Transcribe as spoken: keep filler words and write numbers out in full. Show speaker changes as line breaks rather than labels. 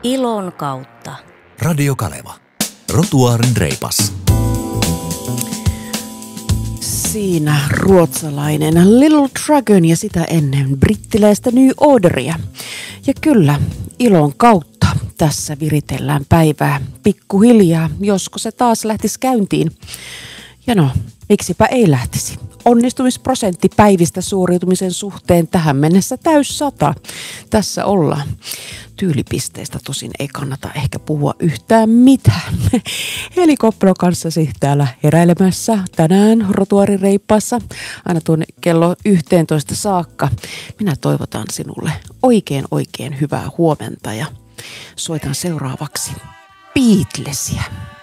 Ilon kautta.
Radio Kaleva. Rotuaarin reipas.
Siinä ruotsalainen Little Dragon ja sitä ennen brittiläistä New Orderia. Ja kyllä, ilon kautta tässä viritellään päivää pikkuhiljaa, josko se taas lähtisi käyntiin. Ja no, miksipä ei lähtisi. Onnistumisprosentti päivistä suoriutumisen suhteen tähän mennessä täys sata. Tässä ollaan. Tyylipisteistä tosin ei kannata ehkä puhua yhtään mitään. Eli Koppelo kanssasi täällä heräilemässä tänään Rotuaarin reippaassa aina tuonne kello yhteentoista saakka. Minä toivotan sinulle oikein oikein hyvää huomenta ja soitan seuraavaksi Beatlesia.